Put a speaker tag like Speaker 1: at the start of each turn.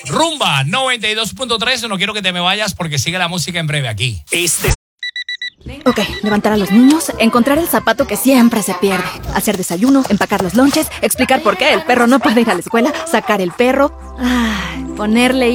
Speaker 1: Rumba 92.3. No quiero que te me vayas porque sigue la música en breve aquí.
Speaker 2: Ok, levantar a los niños, encontrar el zapato que siempre se pierde, hacer desayuno, empacar los lonches, explicar por qué el perro no puede ir a la escuela, sacar el perro, ponerle